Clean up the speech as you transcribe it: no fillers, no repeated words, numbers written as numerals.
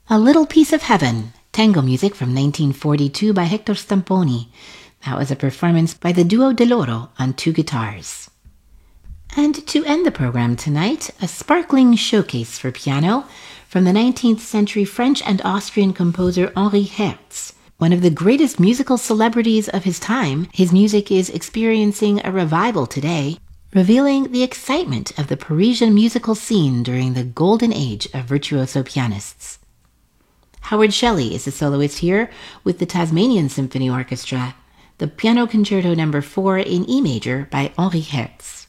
A Little Piece of Heaven, tango music from 1942 by Hector Stamponi. That was a performance by the Duo Dell'Oro on 2 guitars. And to end the program tonight, a sparkling showcase for piano from the 19th century French and Austrian composer Henri Herz. One of the greatest musical celebrities of his time, his music is experiencing a revival today, revealing the excitement of the Parisian musical scene during the golden age of virtuoso pianists. Howard Shelley is the soloist here with the Tasmanian Symphony Orchestra, the Piano Concerto No. 4 in E major by Henri Herz.